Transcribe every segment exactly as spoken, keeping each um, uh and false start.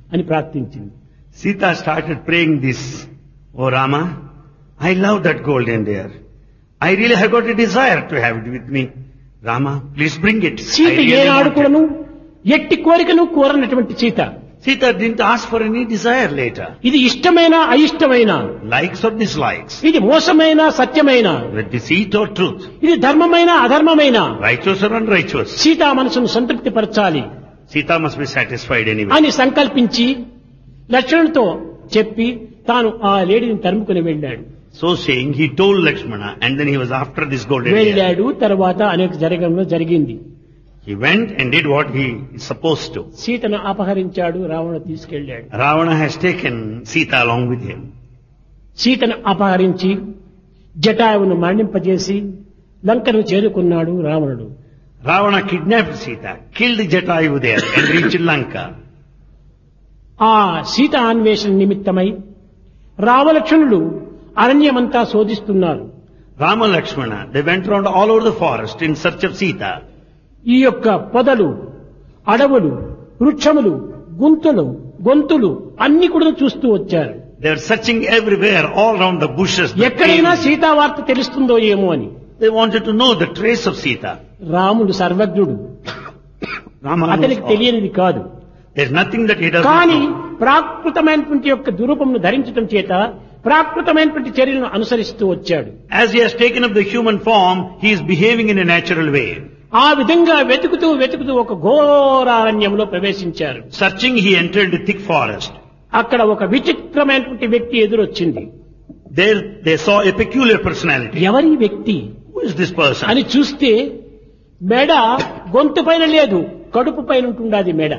అని ప్రార్థించింది. Sita started praying this, "Oh Rama, I love that golden deer. I really have got a desire to have it with me. Rama, please bring it." Sita I really ఏనాడు want కూడాను it. ఎట్టి కోరికను కోరనటువంటి Sita Sita didn't ask for any desire later. ఇది ఇష్టమైన అయిష్టమైన, Likes or dislikes, ఇది మోసమైన సత్యమైన, whether deceit or truth, ఇది ధర్మమైన అధర్మమైన, righteous or unrighteous. Sita మనసును సంతృప్తి పరచాలి Sita must be satisfied anyway. అని సంకల్పించి లక్ష్మణుడితో చెప్పి తాను ఆ లేడీని తరుముకుని వెళ్ళాడు. So saying, he told Lakshmana, and then he was after this golden deer. వెళ్ళాడు. తర్వాత అనేక జరగడంలో జరిగింది. He went and did what he is supposed to. సీతను అపహరించాడు, రావణుడు తీసుకెళ్ళాడు. Ravana has taken Sita along with him. సీతను అపహరించి జటాయువును మరణింపజేసి లంకను చేరుకున్నాడు రావణుడు. Ravana kidnapped Sita, killed Jatayu there and reached Lanka. ఆ సీత అన్వేషణ నిమిత్తమై రామలక్ష్మణులు అరణ్యమంతా శోధిస్తున్నారు. Rama Lakshmana, they went around all over the forest in search of Sita. ఈ యొక్క పొదలు, అడవులు, వృక్షములు, గుంతులు, గొంతులు అన్ని కూడా చూస్తూ వచ్చారు. They were searching everywhere, all around the bushes. the ఎక్కడైనా caves. సీతా వార్త తెలుస్తుందో ఏమో అని. They wanted to know the trace of Sita. రాముడు సర్వజ్ఞుడు, Rama knows అతనికి all. తెలియనిది కాదు. There's nothing that he doesn't కానీ know. ప్రాకృతమైనటువంటి యొక్క దురూపమును ధరించడం చేత ప్రాకృతమైనటువంటి చర్యలను అనుసరిస్తూ వచ్చాడు. As he has taken up the human form, he is behaving in a natural way. ఆ విధంగా వెతుకుతూ వెతుకుతూ ఒక ఘోరారణ్యంలో ప్రవేశించారు. Searching, he entered the thick forest. అక్కడ ఒక విచిత్రమైనటువంటి వ్యక్తి ఎదురొచ్చింది. There they saw a peculiar personality. ఎవరి వ్యక్తి Who is this person? అని చూస్తే మెడ గొంతు పైన లేదు, కడుపు పైన ఉంటుండాది మెడ.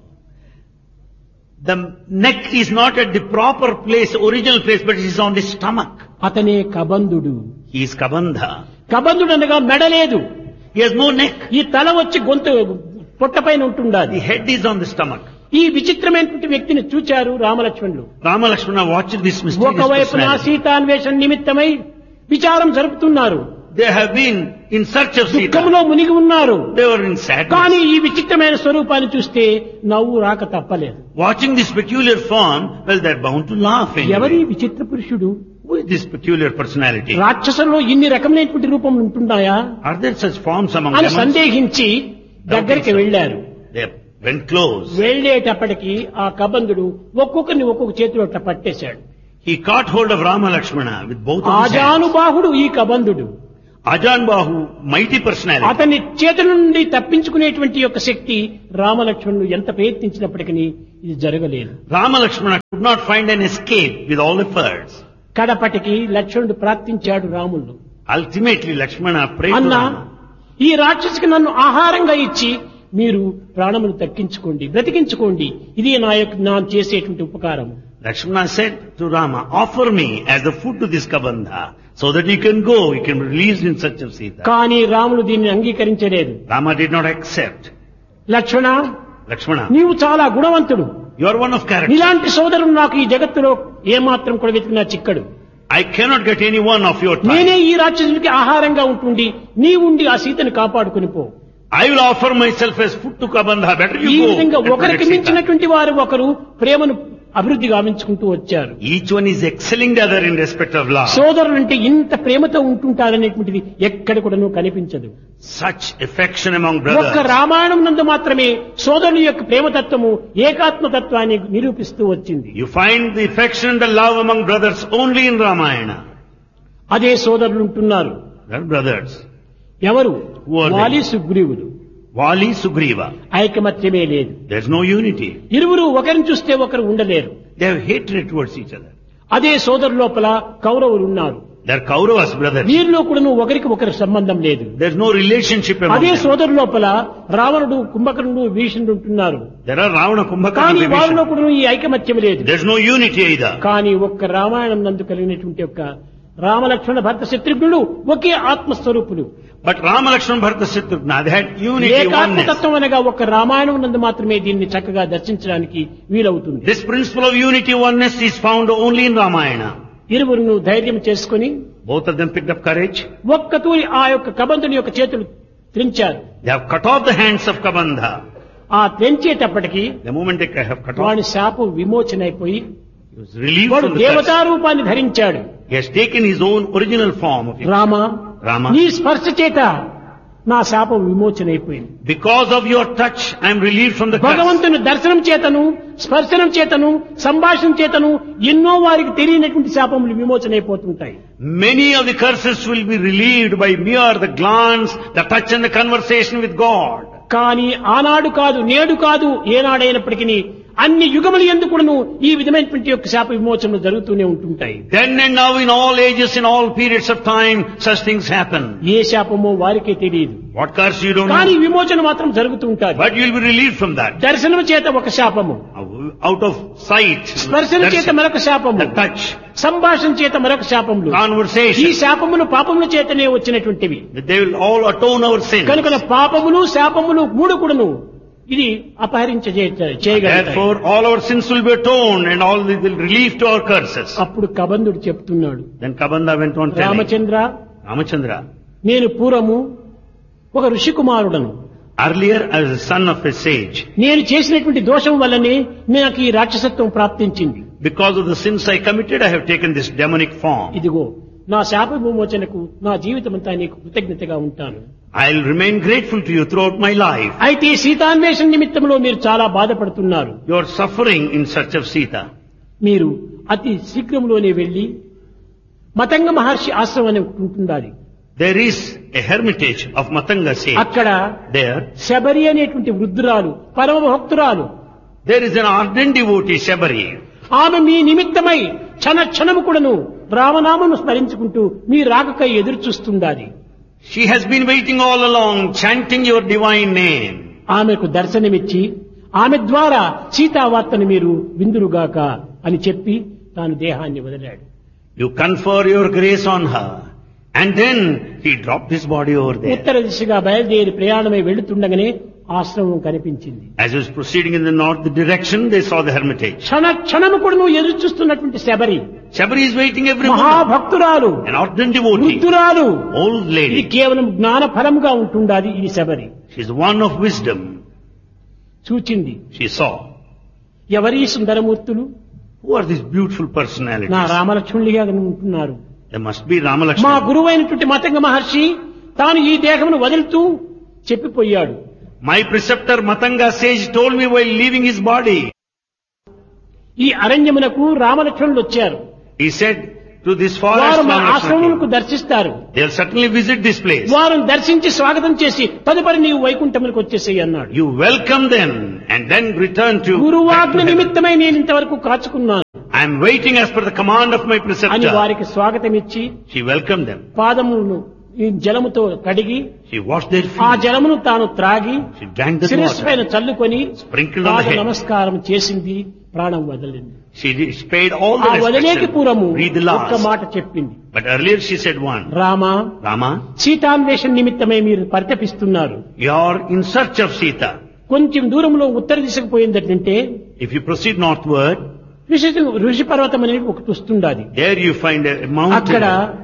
The neck is not at the proper place, original place, but it is on the stomach. అతనే కబంధుడు. He is Kabandha. కబంధుడు అనగా మెడ లేదు, He has no neck. ఈ తల వచ్చి గొంతు పొట్ట పైన ఉంటుండాది. The head is on the stomach. ఈ విచిత్రమైనటువంటి వ్యక్తిని చూచారు రామలక్ష్మణులు. Rama Lakshmana watched this mysterious ఒకవైపున personality. సీతాన్వేషణ నిమిత్తమై విచారం జరుపుతున్నారు, They have been in search of Sita. దుఃఖంలో మునిగి ఉన్నారు. They were in sadness. కానీ ఈ విచిత్రమైన స్వరూపాన్ని చూస్తే నవ్వు రాక తప్పలేదు. Watching this peculiar form, well, they're bound to laugh ఎవరి anyway. విచిత్ర పురుషుడు? Who is this peculiar personality? రాక్షసుల్లో ఇన్ని రకమైనటువంటి రూపములు ఉంటున్నాయా Are there such forms among అని demons? సందేహించి దగ్గరికి వెళ్లారు. They went close. వెళ్లేటప్పటికి ఆ కబంధుడు ఒక్కొక్కరిని ఒక్కొక్క చేతిలో అట్లా పట్టేశాడు. He caught hold of Rama Lakshmana with both of his hands. ఆజానుబాహుడు ఈ కబంధుడు. Ajan Bahu, mighty personality. అతని చేతుల నుండి తప్పించుకునేటువంటి యొక్క శక్తి రామలక్ష్మణులు ఎంత ప్రయత్నించినప్పటికీ ఇది జరగలేదు. Rama Lakshmana could not find an escape with all efforts. కడపటికి లక్ష్మణుడు ప్రార్థించాడు రాముడు. Ultimately, Lakshmana prayed to అన్నా, Rama. ఈ రాక్షసికి నన్ను ఆహారంగా ఇచ్చి మీరు ప్రాణములు తక్కించుకోండి, బ్రతికించుకోండి, ఇది నా యొక్క నా చేసేటువంటి ఉపకారం. Lakshmana said to Rama, offer me as the food to this Kabandha, so that you can go, you can be released in search of Sita. కానీ రాముడు దీన్ని అంగీకరించలేదు. Rama did not accept. Lakshmana, Lakshmana, నీవు చాలా గుణవంతుడు, you are one of character. ఇలాంటి సోదరుడు నాకు ఈ జగత్తులో ఏమాత్రం కూడా వెతికినా చిక్కడు. I cannot get any one of your నేనే type. ఈ రాక్షసుడికి ఆహారంగా ఉంటుండి నీవుండి ఆ సీతను కాపాడుకుని పో. I will offer myself as food to Kabandha. Better ఈ you go. విధంగా and ఒకరికి protect Sita. మించినటువంటి వారు ఒకరు ప్రేమను అభివృద్ధి గావించుకుంటూ వచ్చారు. Each one is excelling the other in respect of love. సోదరులంటే ఇంత ప్రేమతో ఉంటుంటారనేటువంటిది ఎక్కడ కూడాను కనిపించదు. Such affection among ఒక్క brothers. రామాయణం నందు మాత్రమే సోదరుని యొక్క ప్రేమతత్వము ఏకాత్మతత్వాన్ని నిరూపిస్తూ వచ్చింది. You find the affection and the love among brothers only in Ramayana. అదే సోదరులు ఉంటున్నారు. They are brothers. ఎవరు? Who are they? వాలి సుగ్రీవులు. Vali, Sugriva. ఐకమత్యమే లేదు. There's no unity. ఇరువురు ఒకరిని చూస్తే ఒకరు ఉండలేరు. They have hatred towards each other. అదే సోదరు లోపల కౌరవులు ఉన్నారు. They're Kauravas brothers. వీరిలో కూడా ఒకరికి ఒకరి సంబంధం లేదు. There's no relationship among అదే them. సోదరు లోపల రావణుడు, కుంభకర్ణుడు, భీషణుడు ఉంటున్నారు. There are Ravana, Kumbhakarna, కానీ వారిలో Vibhishana. కూడా ఈ ఐకమత్యం లేదు. There's no unity either. కానీ ఒక్క రామాయణం నందు కలిగినటువంటి యొక్క రామలక్ష్మణ భర్త శత్రుఘ్నుడు ఒకే ఆత్మస్వరూపులు. But Rama, Lakshmana, Bharata, Shatrughna, they had unity, oneness. ఏకాత్మతత్వం అనగా ఒక రామాయణం నందు మాత్రమే దీన్ని చక్కగా దర్శించడానికి వీలవుతుంది. This principle of unity, oneness is found only in Ramayana. ఇరువురును ధైర్యం చేసుకుని Both of them picked up courage. ఒక్క తూరి ఆ యొక్క కబంధుని యొక్క చేతులు త్రించారు. They have cut off the hands of Kabandha. ఆ తెంచేటప్పటికి The moment they have cut off, వాడి శాపం విమోచన అయిపోయి he was relieved వాడు from the curse. దేవతా రూపాన్ని ధరించాడు. He has taken his own original form of it. Rama Rama, నీ స్పర్శ చేత నా శాపం విమోచన అయిపోయింది. because of your touch, I am relieved from the curse. భగవంతుని దర్శనం చేతను, స్పర్శనం చేతను, సంభాషణ చేతను ఎన్నో వారికి తెలియనటువంటి శాపములు విమోచన అయిపోతుంటాయి. Many of the curses will be relieved by mere the glance, the touch and the conversation with God. కానీ ఆనాడు కాదు, నేడు కాదు, ఏనాడైనప్పటికీ అన్ని యుగములు ఎందుకును ఈ విధమైనటువంటి యొక్క శాప విమోచనలు జరుగుతూనే ఉంటుంటాయి. Then and now in all ages, in all periods of time, such things happen. ఏ శాపమో వారికే తెలియదు. What curse you don't కానీ know, విమోచన మాత్రం జరుగుతూ ఉంటుంది. but you will be relieved from that. దర్శనం చేత ఒక శాపము, Out of sight, స్పర్శన చేత darshan, మరొక శాపము, the touch, సంభాషణ చేత మరొక శాపములు. ఈ conversation, శాపములు పాపముల చేతనే వచ్చినటువంటివి. they will all atone our sins. కనుక పాపములు శాపములు మూడు కూడాను ఇది అపహరించ చేయగలరు. Therefore, all our sins will be atoned and all will be relief to our curses. అప్పుడు కబంధుడు చెప్తున్నాడు, Then Kabanda went on telling, Ramachandra, Ramachandra, నేను పూర్వము ఒక ఋషి కుమారుడను. earlier I was the son of a sage. నేను చేసినటువంటి దోషం వల్లనే నాకు ఈ రాక్షసత్వం ప్రాప్తించింది. Because of the sins I committed, I have taken this demonic form. ఇదిగో నా శాప విమోచనకు నా జీవితమంతా నీకు కృతజ్ఞతగా ఉంటాను. I'll remain grateful to you throughout my life. అయితే సీతాన్వేషణ నిమిత్తంలో మీరు చాలా బాధపడుతున్నారు. You are suffering in search of Sita. మీరు అతి శీఘ్రంలోనే వెళ్లి మతంగ మహర్షి ఆశ్రమం అని ఉంటుండాలి. There is a hermitage of Matanga sage. అక్కడ There, శబరి అనేటువంటి వృద్ధురాలు, పరమ భక్తురాలు, there is an ardent devotee, Shabari. ఆమె మీ నిమిత్తమై క్షణ క్షణము కూడాను రామనామను స్మరించుకుంటూ మీ రాకకై ఎదురు చూస్తుండాలి. She has been waiting all along, chanting your divine name. ఆమెకు దర్శనమిచ్చి ఆమె ద్వారా సీతావార్తను మీరు విందురుగాక అని చెప్పి తాను దేహాన్ని వదిలాడు. You confer your grace on her. And then he dropped his body over there. ఉత్తర దిశగా బయలుదేరి ప్రయాణమై వెళుతుండగానే ఆశ్రమం కనిపించింది. As he was proceeding in the north direction, they saw the hermitage. క్షణ క్షణము కూడా నువ్వు ఎదురు చూస్తున్నటువంటి Sabari, Shabari is waiting every moment. మహాభక్తురాలు, An ardent devotee, వృద్ధురాలు, old ఇది lady. కేవలం జ్ఞాన ఫలముగా ఉంటుండాలి. ఈ Sabari She is one of wisdom. చూచింది, She saw. ఎవరి సుందరమూర్తులు, Who are these beautiful నా personalities? రామలక్ష్మణులుగా ఉంటున్నారు. There must be మా Ramalakshmana. గురువైనటువంటి మతంగ మహర్షి తాను ఈ దేహమును వదులుతూ చెప్పిపోయాడు. My preceptor Matanga sage told me while leaving his body. ఈ అరణ్యమునకు రామలక్ష్మణులు వచ్చారు. He said to this వారు forest, మా Ramalakshmana ఆశ్రమములకు came. దర్శిస్తారు. They'll certainly visit this place. వారిని దర్శించి స్వాగతం చేసి తదుపరి నీవు వైకుంఠములకు వచ్చేసేయి అన్నాడు. You welcome them and then return to. గురువాజ్ఞ నిమిత్తమై నేను ఇంతవరకు కాచుకున్నాను I am waiting as per the command of my అని preceptor. వారికి స్వాగతం ఇచ్చి She welcomed them. పాదములను ఈ జలముతో కడిగి She washed their ఆ feet. జలమును తాను త్రాగి She drank the శిరస్సు పైన water. చల్లుకొని Sprinkled on the పాద head. నమస్కారం చేసింది, ప్రాణం వదిలింది. She did- she paid all ఆ the వదిలేకి respect. పూర్వము Breathed the ఒక్క last. మాట చెప్పింది, But earlier she said one. Rama, Rama, సీతాన్వేషణ నిమిత్తమై మీరు పరితపిస్తున్నారు. you are in search of Sita. కొంచెం దూరంలో ఉత్తర దిశకు పోయిందంటే If you proceed northward, ఋషి ఋషి పర్వతం అనేది ఒకటి వస్తుండాలి. there you find a అక్కడ mountain.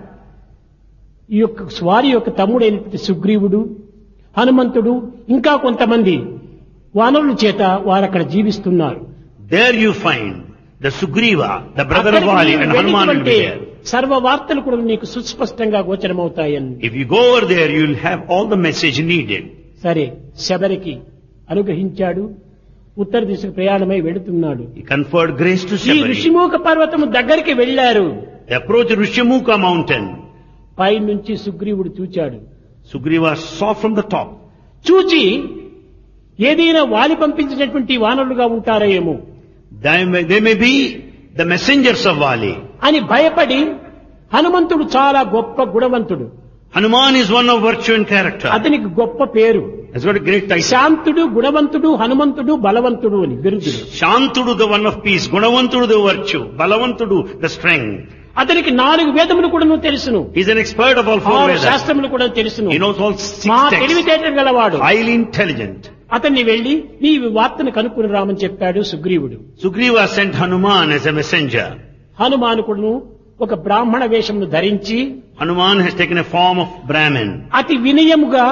ఈ యొక్క స్వారి యొక్క తమ్ముడైనటువంటి సుగ్రీవుడు, హనుమంతుడు, ఇంకా కొంతమంది వానరుల చేత వారు అక్కడ జీవిస్తున్నారు. There you find the Sugriva, the brother of Vali, and Hanuman will be there. సర్వ వార్తలు కూడా నీకు సుస్పష్టంగా గోచరమవుతాయని. If you go over there, you will have all the message needed. సరే, శబరికి అనుగ్రహించాడు. ఉత్తర దిశకు ప్రయాణమై వెళుతున్నాడు. He conferred grace to ఈ Shabari. ఋషిముఖ పర్వతము దగ్గరికి వెళ్లారు. They approached Rishimuka mountain. పై నుంచి సుగ్రీవుడు చూచాడు. Sugriva saw from the top. చూచి ఏదైనా వాలి పంపించినటువంటి వానరులుగా ఉంటారేమో They may, they may be the messengers of Vali. అని భయపడి, హనుమంతుడు చాలా గొప్ప గుణవంతుడు, Hanuman is one of virtue and character. అతనికి గొప్ప పేరు, Has got a great title. శాంతుడు, గుణవంతుడు, హనుమంతుడు, బలవంతుడు అని బిరుదులు. Shantudu, the one of peace. Gunavantudu, the virtue. Balavantudu, the strength. అతనికి నాలుగు వేదములు కూడా తెలుసును, He's an expert of all four ఆరు Vedas. శాస్త్రములు కూడా తెలుసును, He knows all six మా texts. తెలివితేటలు గలవాడు. Highly intelligent. అతన్ని వెళ్లి నీ వార్తను కనుక్కుని రామని చెప్పాడు సుగ్రీవుడు. Sugriva sent Hanuman as a messenger. హనుమానుకుడును ఒక బ్రాహ్మణ వేషమును ధరించి Hanuman has taken a form of Brahmin. అతి వినయముగా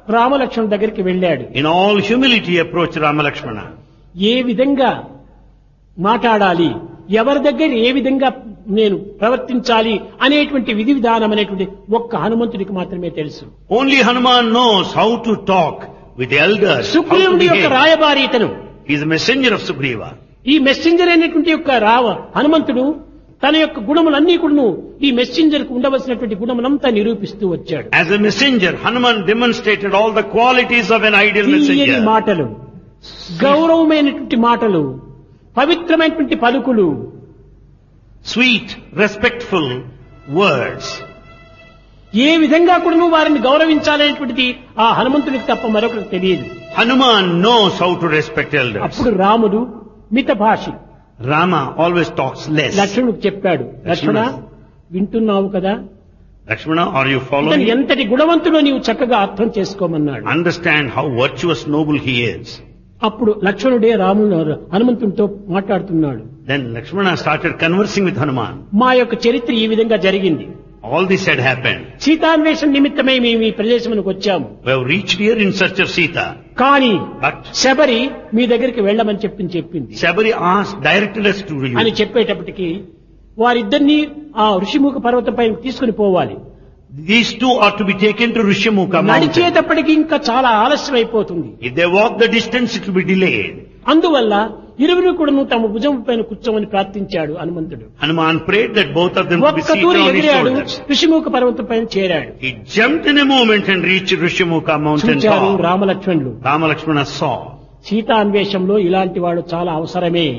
రామలక్ష్మణుడి దగ్గరికి వెళ్ళాడు. In all humility approached Rama Lakshmana. ఏ విధంగా మాట్లాడాలి, ఎవరి దగ్గర ఏ విధంగా నేను ప్రవర్తించాలి అనేటువంటి విధి విధానం అనేటువంటి ఒక్క హనుమంతుడికి మాత్రమే తెలుసు. Only Hanuman knows how to talk with the elders. how to సుగ్రీవుడి యొక్క behave. రాయబారి ఇతను. He is a messenger of Sugriva. ఈ మెసెంజర్ అయినటువంటి యొక్క రావ హనుమంతుడు తన యొక్క గుణములన్నీ కూడాను ఈ మెసెంజర్ కు ఉండవలసినటువంటి గుణములంతా నిరూపిస్తూ వచ్చాడు. As a messenger, Hanuman demonstrated all the qualities of an ideal తీయని messenger. మాటలు, గౌరవమైనటువంటి మాటలు, పవిత్రమైనటువంటి పలుకులు, Sweet, respectful words. ఏ విధంగా కూడాను వారిని గౌరవించాలనేటువంటిది ఆ హనుమంతుడికి తప్ప మరొకరికి తెలియదు. Hanuman knows how to respect elders. అప్పుడు రాముడు మిత భాషి Rama always talks less. లక్ష్మణుడికి చెప్పాడు, లక్ష్మణ వింటున్నావు కదా, Lakshmana, are you ఇతను following? ఎంతటి గుణవంతుడో నీవు చక్కగా అర్థం చేసుకోమన్నాడు. Understand how virtuous, noble he is. అప్పుడు లక్ష్మణుడే రాముడు హనుమంతుడితో మాట్లాడుతున్నాడు. Then Lakshmana started conversing with Hanuman. మా యొక్క చరిత్ర ఈ విధంగా జరిగింది. All this had happened. సీతాన్వేషణ నిమిత్తమై మేము ఈ ప్రదేశమునకు వచ్చాము. We have reached here in search of Sita. కానీ But శబరి మీ దగ్గరికి వెళ్ళమని చెప్పి చెప్పింది Sabari asked, directed us to అని you. చెప్పేటప్పటికి వారిద్దరినీ ఆ ఋషిముఖ పర్వతం పైన తీసుకుని పోవాలి. These two are to be taken to Rishyamukha mountain. నడిచేటప్పటికి ఇంకా చాలా ఆలస్యం అయిపోతుంది. If they walk the distance, it will be delayed. అందువల్ల ఇరువురు కూడాను తమ భుజం పైన కూర్చోమని ప్రార్థించాడు హనుమంతుడు. Hanuman prayed that both of them would be ఒక్క seated తూరి on his ఎగిరాడు, shoulders. ఋషిముఖ పర్వతం పైన చేరాడు. He jumped in a moment and reached Rishyamukha mountain చూచారు top. రామలక్ష్మణులు. Rama Lakshmana saw. సీతా అన్వేషంలో ఇలాంటి వాడు చాలా అవసరమే.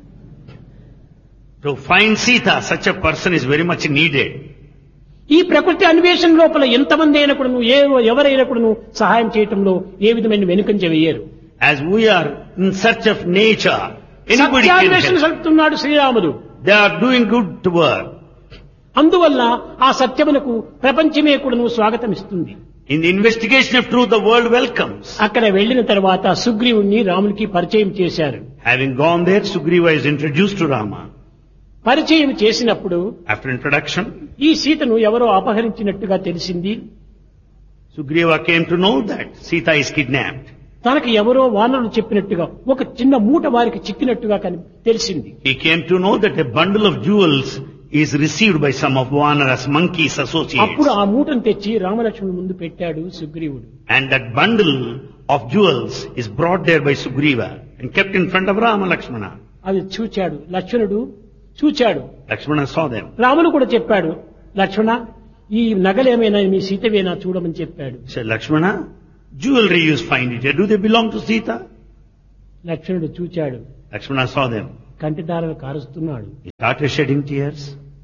To find Sita, such a person is very much needed. ఈ ప్రకృతి అన్వేషణ లోపల ఎంతమంది అయినా కూడా ఏ ఎవరైనా కూడా సహాయం చేయటంలో ఏ విధమైన వెనుకంజ వేయరు. As we are in search of nature, anybody can సత్యాన్వేషణ help. సలుపుతున్నాడు శ్రీరాముడు. They are doing good work. అందువల్ల ఆ సత్యమునకు ప్రపంచమే కూడా స్వాగతం ఇస్తుంది. In the investigation of truth, the world welcomes. అక్కడ వెళ్లిన తర్వాత సుగ్రీవుణ్ణి రామునికి పరిచయం చేశారు. Having gone there, Sugriva is introduced to Rama. పరిచయం చేసినప్పుడు After introduction, ఈ సీతను ఎవరో అపహరించినట్టుగా తెలిసింది. Sugriva came to know that Sita is kidnapped. తనకు ఎవరో వానరులు చెప్పినట్టుగా ఒక చిన్న మూట వారికి చిక్కినట్టుగా కని తెలిసింది. He came to know that a bundle of jewels is received by some of Vanara's monkeys associates. అప్పుడు ఆ మూటను తెచ్చి రామలక్ష్మణుల ముందు పెట్టాడు సుగ్రీవుడు. And that bundle of jewels is brought there by Sugriva and kept in front of Rama Lakshmana. అది చూచాడు లక్ష్మణుడు, చూచాడు. Lakshmana saw them. రాముడు కూడా చెప్పాడు, లక్ష్మణ ఈ నగలేమైనా మీ సీతవేనా చూడమని చెప్పాడు. He said, Lakshmana, jewelry you find it here, do they belong to Sita? లక్ష్మణుడు చూచాడు, Lakshmana saw them. కంటిదారలు కారుస్తున్నాడు. He started shedding tears.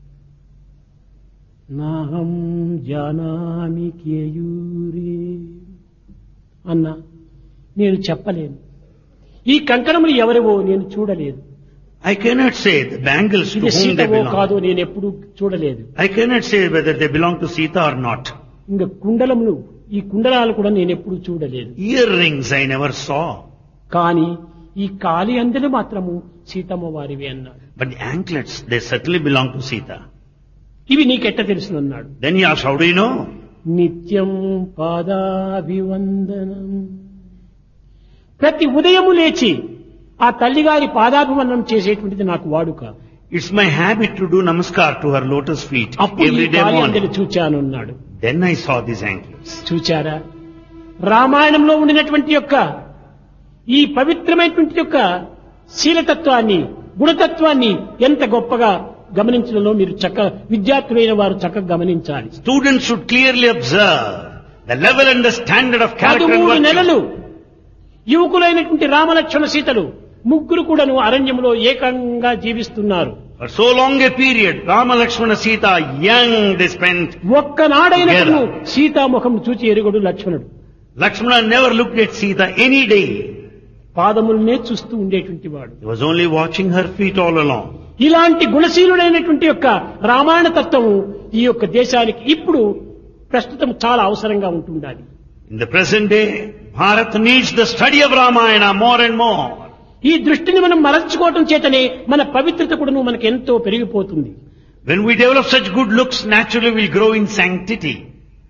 నాహం జానామి కేయూరే అన్న, నేను చెప్పలేను. ఈ కంకణములు ఎవరివో నేను చూడలేదు. I cannot say the bangles to ఇది whom they సీతవో కాదో belong. నేను ఎప్పుడు చూడలేదు. I cannot say whether they belong to Sita or not. ఇంకా కుండలములు, ఈ కుండలాలు కూడా నేను ఎప్పుడు చూడలేదు. Earrings I never saw. కానీ ఈ కాలి అందెలు మాత్రము సీతమ్మ వారివి అన్నాడు. But the anklets, they certainly belong to Sita. ఇవి నీకెట్ట తెలుసు అన్నాడు. Then he asked, how do you know? నిత్యం పాదాభివందనం, ప్రతి ఉదయము లేచి ఆ తల్లిగారి పాదాభివందనం చేసేటువంటిది నాకు వాడుక. It's my habit to do namaskar to her lotus feet అప్పుడు ఈ every day కాలి అందెలు morning. చూచాను అన్నాడు. Then I saw these anklets. చూచారా, రామాయణంలో ఉండినటువంటి యొక్క ఈ పవిత్రమైనటువంటి యొక్క శీలతత్వాన్ని, గుణతత్వాన్ని ఎంత గొప్పగా గమనించడంలో మీరు చక్క విద్యార్థులైన వారు చక్కగా గమనించాలి. Students should clearly observe the level and the standard of character and పదమూడు virtue. నెలలు యువకులైనటువంటి రామలక్ష్మణ సీతలు ముగ్గురు కూడాను అరణ్యంలో ఏకంగా జీవిస్తున్నారు. For so long a period, Rama, Lakshmana, Sita, young, they spent. ఒక్కనాడైనప్పుడు సీతాముఖం చూచి ఎరుగడు లక్ష్మణుడు. Lakshmana never looked at Sita any day. పాదములనే చూస్తూ ఉండేటువంటి వాడు. He was only watching her feet all along. ఇలాంటి గుణశీలుడైనటువంటి యొక్క రామాయణ తత్వము ఈ యొక్క దేశానికి ఇప్పుడు ప్రస్తుతం చాలా అవసరంగా ఉంటుండాలి. In the present day, Bharat needs the study of Ramayana more and more. ఈ దృష్టిని మనం మరల్చుకోవటం చేతనే మన పవిత్రత కూడా మనకు ఎంతో పెరిగిపోతుంది. When we develop such good looks, naturally we'll grow in sanctity.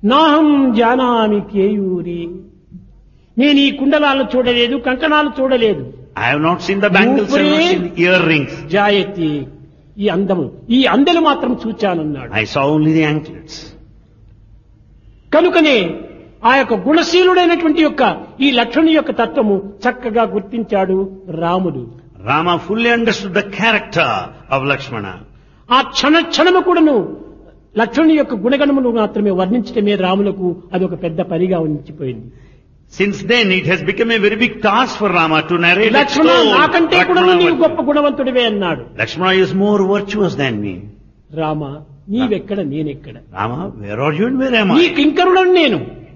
నాహం జానామి కేయూరి, నేను ఈ కుండలాలను చూడలేదు, కంకణాలు చూడలేదు. I have not seen the bangles, I have not seen the earrings. జాయతి, ఈ అందము, ఈ అందెలు మాత్రం చూచానన్నాడు. I saw only the anklets. కనుకనే ఆ యొక్క గుణశీలుడైనటువంటి యొక్క ఈ లక్ష్మణుని యొక్క తత్వము చక్కగా గుర్తించాడు రాముడు. Rama fully understood the character of Lakshmana. ఆ క్షణ క్షణము కూడాను లక్ష్మణుని యొక్క గుణగణములు మాత్రమే వర్ణించడమే రాములకు అది ఒక పెద్ద పనిగా ఉంచిపోయింది. Since then it has become a very big task for Rama to narrate. లక్ష్మణ, నాకంటే కూడా నీవు గొప్ప గుణవంతుడివే అన్నాడు. Lakshmana is more virtuous than me. Rama, నీవెక్కడ నేనెక్కడ? Rama, where are you and where am నీ I? కింకరుడను నేను,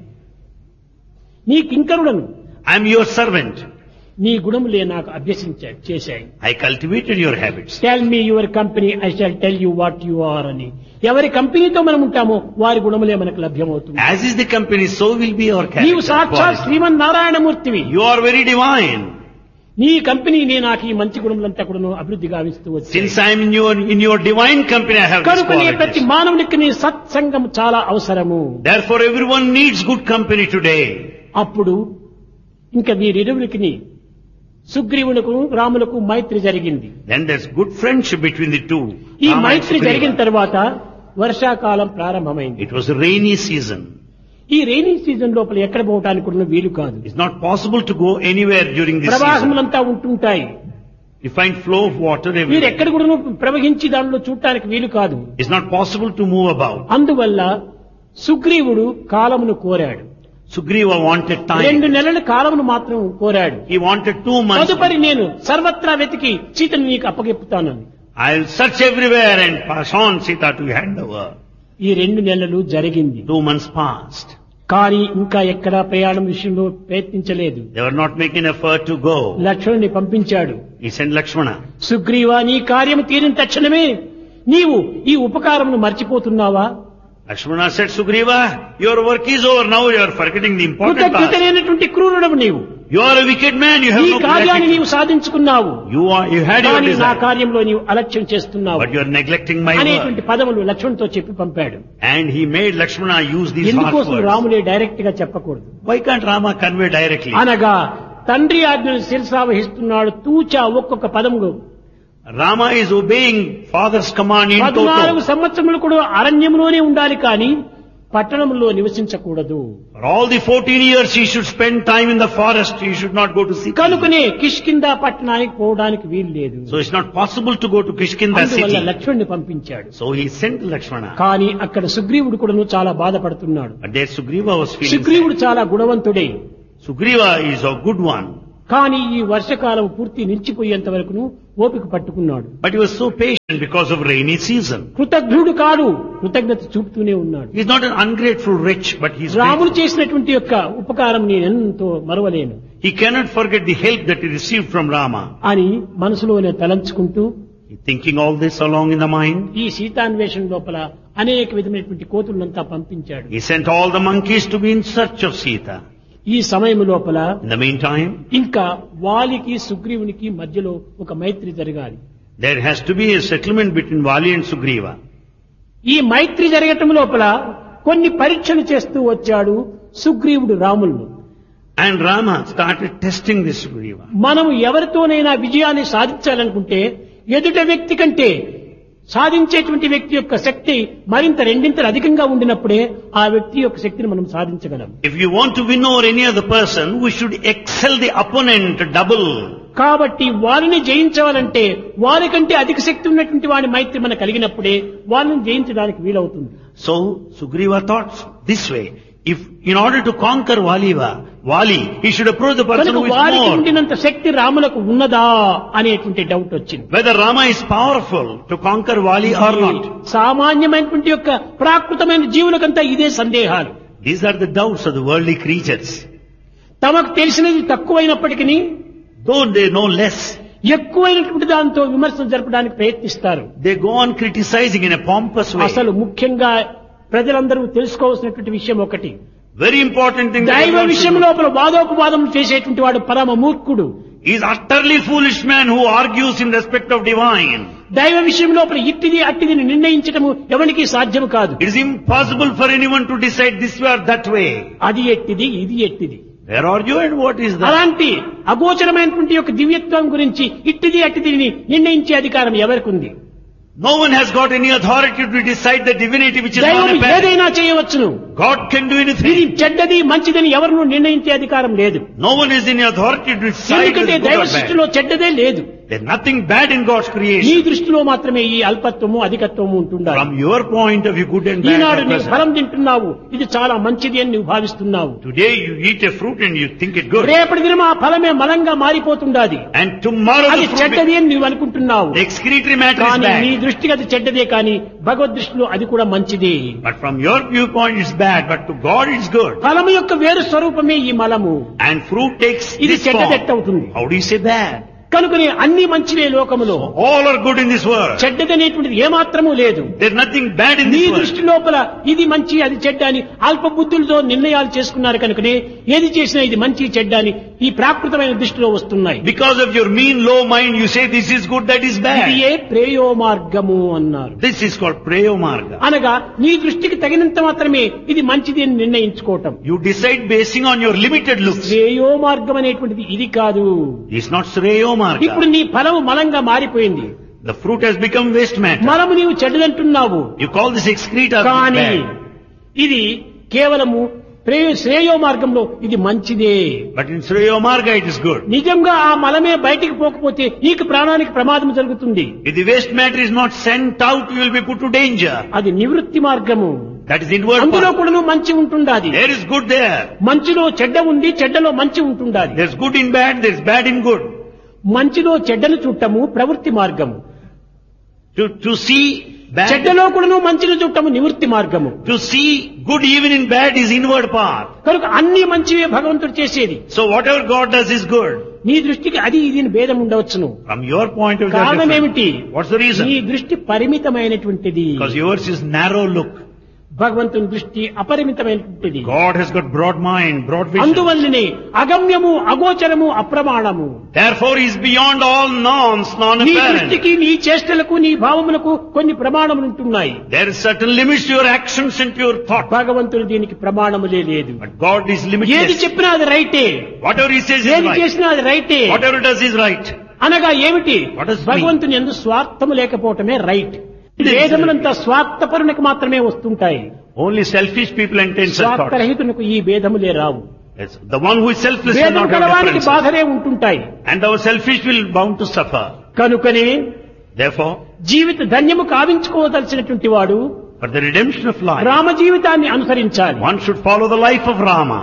నీ కింకరుడను. I am your servant. నీ గుణములే నాకు అభ్యసించాయి చేశాయి. I cultivated your habits. Tell me your company, I shall tell you what you are అని. ఎవరి కంపెనీతో మనం ఉంటామో వారి గుణములే మనకు లభ్యమవుతుంది. As is the company, so will be your నీవు character. సాక్షాత్ Shriman నారాయణమూర్తివి. You are very divine. నీ కంపెనీ నే నాకు ఈ మంచి గుణములంతా కూడా అభివృద్ధి గావిస్తూ వచ్చాయి. Since I am in your in your divine company, I have this కనుకనే ప్రతి qualities. మానవునికి నీ సత్సంగం చాలా అవసరము. Therefore, everyone needs good company today. అప్పుడు ఇంకా వీరిరువురికి సుగ్రీవులకు రాములకు మైత్రి జరిగింది. Then there's good friendship between the two. ఈ Rama and మైత్రి Sugriva. జరిగిన తర్వాత వర్షాకాలం ప్రారంభమైంది. It was a rainy season. ఈ రైనీ సీజన్ లోపల ఎక్కడ పోవటానికి కూడా వీలు కాదు. It's not possible to go anywhere during this season. ప్రవాహములంతా ఉంటుంటాయి. You find flow of water మీరు everywhere. ఎక్కడ కూడా ప్రవహించి దానిలో చూడటానికి వీలు కాదు. It's not possible to move about. అందువల్ల సుగ్రీవుడు కాలమును కోరాడు. Sugriva wanted రెండు time. నెలల కాలమును మాత్రం కోరాడు. He wanted two months. తదుపరి నేను సర్వత్రా వెతికి సీతను నీకు అప్పగిపుతానని. I'll search everywhere and pass on Sita to hand over. ఈ రెండు నెలలు జరిగింది. Two months passed. కానీ ఇంకా ఎక్కడా ప్రయాణం విషయంలో ప్రయత్నించలేదు. They were not making effort to go. లక్ష్మణుని పంపించాడు. He sent Lakshmana. సుగ్రీవా, నీ కార్యము తీరిన తక్షణమే నీవు ఈ ఉపకారమును మర్చిపోతున్నావా? Lakshmana said, Sugriva, your work is over. Now you are forgetting the important task. కృతజ్ఞతలేనటువంటి క్రూరుడవు నీవు. You are a wicked man. You have ఈ no కార్యాన్ని gratitude. నీవు సాధించుకున్నావు. You are, you had your కానీ నా desire. కార్యంలో నీవు అలక్ష్యం చేస్తున్నావు But you are neglecting my అనేటువంటి word. పదములు లక్ష్మణుతో చెప్పి పంపాడు. And he made Lakshmana use these harsh ఎందుకోసం words. రాములే డైరెక్ట్ గా చెప్పకూడదు? Why can't Rama convey directly? అనగా తండ్రి ఆజ్ఞను శిరసావహిస్తున్నాడు తూచా ఒక్కొక్క పదములు. Rama is obeying father's command in పద్నాలుగు toto. సంవత్సరములు కూడా అరణ్యంలోనే ఉండాలి కానీ పట్టణంలో నివసించకూడదు. For all the fourteen years he should spend time in the forest. He should not go to city. కనుకనే కిష్కిందా పట్టణానికి పోవడానికి వీలు లేదు. So it's not possible to go to Kishkinda అందువల్ల city. లక్ష్మణ్ణి పంపించాడు. So he sent Lakshmana. కానీ అక్కడ సుగ్రీవుడు కూడా చాలా బాధపడుతున్నాడు. But there Sugriva was feeling సుగ్రీవుడు చాలా గుణవంతుడే. sad. Sugriva is a good one. కానీ ఈ వర్షకాలం పూర్తి నిలిచిపోయేంత వరకును ఓపిక పట్టుకున్నాడు. But he was so patient because of rainy season. కృతజ్ఞుడు కాడు, కృతజ్ఞత చూపుతూనే ఉన్నాడు. He's not an ungrateful rich, but he's రాముడు grateful. చేసినటువంటి యొక్క ఉపకారం నేను ఎంతో మరవలేను He cannot forget the help that he received from Rama. అని మనసులోనే తలంచుకుంటూ Thinking all this along in the mind, ఈ సీతాన్వేషణ లోపల అనేక విధమైనటువంటి కోతులంతా పంపించాడు. he sent all the monkeys to be in search of Sita. ఈ సమయం లోపల In the meantime, ఇంకా వాలికి సుగ్రీవునికి మధ్యలో ఒక మైత్రి జరగాలి. there has to be a settlement between Vali and Sugriva. ఈ మైత్రి జరగటం లోపల కొన్ని పరీక్షలు చేస్తూ వచ్చాడు సుగ్రీవుడు రాములను. And Rama started testing this Sugriva. మనం ఎవరితోనైనా విజయాన్ని సాధించాలనుకుంటే ఎదుట వ్యక్తి కంటే సాధించేటువంటి వ్యక్తి యొక్క శక్తి మరింత రెండింతలు అధికంగా ఉండినప్పుడే ఆ వ్యక్తి యొక్క శక్తిని మనం సాధించగలం. If you want to win over any other person, we should excel the opponent double. కాబట్టి వారిని జయించాలంటే వారికంటే అధిక శక్తి ఉన్నటువంటి వాడి మైత్రి మనకు కలిగినప్పుడే వారిని జయించడానికి వీలవుతుంది. So Sugriva thought this way. If in order to conquer Valiva, Vali, he should approach the person కనుక who is వారికి more. ఉండినంత శక్తి రాములకు ఉన్నదా అనేటువంటి డౌట్ వచ్చింది. Whether Rama is powerful to conquer Vali or not. సామాన్యమైనటువంటి యొక్క ప్రాకృతమైన జీవులకంతా ఇదే సందేహాలు. These are the doubts of the worldly creatures. తమకు తెలిసినది తక్కువైనప్పటికీ Though they know less, ఎక్కువైనటువంటి దాంతో విమర్శలు జరపడానికి ప్రయత్నిస్తారు. they go on criticizing in a pompous way. అసలు ముఖ్యంగా ప్రజలందరూ తెలుసుకోవాల్సినటువంటి విషయం ఒకటి, Very important thing. that దైవ everyone should విషయం know. లోపల వాదోపవాదం చేసేటువంటి వాడు పరమ మూర్ఖుడు. He is utterly foolish man who argues in respect of divine. దైవ విషయం లోపల ఇట్టిది అట్టిది నిర్ణయించటము ఎవరికి సాధ్యం కాదు. It is impossible for anyone to decide this way or that way. అది ఎట్టిది ఇది ఎట్టిది. Where are you and what is that? అలాంటి అగోచరమైనటువంటి యొక్క దివ్యత్వం గురించి ఇట్టిది అట్టిదిని నిర్ణయించే అధికారం ఎవరికి ఉంది? No one has got any authority to decide the divinity which is దైవం not apparent. ఏదైనా చేయవచ్చును. God can do ఇది anything. చెడ్డది మంచిదని ఎవరినూ నిర్ణయించే అధికారం లేదు. No one is in authority to decide ఎందుకంటే whether దైవ good or bad. సృష్టిలో చెడ్డదే లేదు. There's nothing bad in God's ఈ creation. దృష్టిలో మాత్రమే ఈ అల్పత్వము అధికత్వము ఉంటుండాలి. From your point of view, good and bad Eenadu are నీవు present. ఫలం తింటున్నావు, ఇది చాలా మంచిది అని నువ్వు భావిస్తున్నావు. Today you eat a fruit and you think it good. రేపటి దినం ఆ ఫలమే మలంగా మారిపోతుండాది. And tomorrow అది the fruit, చెడ్డది అని నువ్వు అనుకుంటున్నావు. the excretory matter is కానీ నీ bad. దృష్టికి అది చెడ్డదే కానీ భగవద్ దృష్టిలో అది కూడా మంచిది. But from your viewpoint it's bad, but to God it's good. ఫలము యొక్క వేరు స్వరూపమే ఈ మలము. And fruit takes ఇది this చెడ్డదెట్టవుతుంది. form. How do you say bad? కనుకనే అన్ని మంచివే లోకములో. All are good in this world. చెడ్డదనేటువంటిది ఏమాత్రము లేదు. There's nothing bad in నీ this world. దృష్టి లోపల ఇది మంచి అది చెడ్డ అని అల్ప బుద్ధులతో నిర్ణయాలు చేసుకున్నారు కనుకనే ఏది చేసినా ఇది మంచి చెడ్డ అని ఈ ప్రాకృతమైన దృష్టిలో వస్తున్నాయి. Because of your mean low mind you say this is good, that is ఇది bad. ఏ ప్రేయో మార్గము అన్నారు. This is called Preyo Marga. అనగా నీ దృష్టికి తగినంత మాత్రమే ఇది మంచిది అని నిర్ణయించుకోవటం. You decide basing on your limited looks. శ్రేయో మార్గం అనేటువంటిది ఇది కాదు. It's not Sreyo ఇప్పుడు Marga. నీ ఫలము మలంగా మారిపోయింది. The fruit has become waste matter. మలము నీవు చెడ్డదంటున్నావు. You call this excreta కానీ bad. ఇది కేవలము ప్రేయ శ్రేయో మార్గంలో ఇది మంచిదే. But in Sreyo Marga it is good. నిజంగా ఆ మలమే బయటికి పోకపోతే నీకు ప్రాణానికి ప్రమాదం జరుగుతుంది. If the waste matter is not sent out, you will be put to danger. అది నివృత్తి మార్గము. That is inward అందులో path. కూడా మంచి ఉంటుండాది. There is good there. మంచిలో చెడ్డ ఉంది, చెడ్డలో మంచి ఉంటుండాది. There's good in bad, there's bad in good. మంచిలో చెడ్డను చూడటము ప్రవృత్తి మార్గము. To, to see bad, చెడ్డలో కూడా మంచిని చూడటము నివృత్తి మార్గము. to see good even in bad is inward path. కనుక అన్ని మంచివే భగవంతుడు చేసేది. So whatever God does is good. నీ దృష్టికి అది ఇది భేదం ఉండవచ్చును. From your point of view, కారణం different. ఏమిటి? What's the నీ reason? దృష్టి పరిమితమైనటువంటిది. Because yours is narrow look. భగవంతుని దృష్టి అపరిమితమైనటువంటిది. God has got broad mind, broad vision. అందువల్లనే అగమ్యము అగోచరము అప్రమాణము. Therefore he is beyond all norms, నీ non-apparent. దృష్టికి నీ చేష్టలకు నీ భావములకు కొన్ని ప్రమాణములు ఉంటున్నాయి. There is certain limits to your actions and to your thought. భగవంతుడు దీనికి ప్రమాణములే లేదు. But God is ఏది limitless. చెప్పినా అది రైటే, Whatever he says is ఏది right. చేసినా అది రైటే. Whatever he does is right. అనగా ఏమిటి? What does it mean? భగవంతుని యందు స్వార్థము లేకపోవటమే రైట్. భేదములంతా స్వార్థపరునికి మాత్రమే వస్తుంటాయి. Only selfish people entertain such thoughts. స్వార్థరహితునికి ఈ భేదములే రావు. Yes. The one who is selfless will భేదం not have కలవానికి differences. బాధలే ఉంటుంటాయి. And our selfish will bound to suffer. కనుకనే Therefore, జీవిత ధన్యము కావించుకోవదలసినటువంటి వాడు for the redemption of life, Rama జీవితాన్ని అనుసరించాలి. one should follow the life of Rama.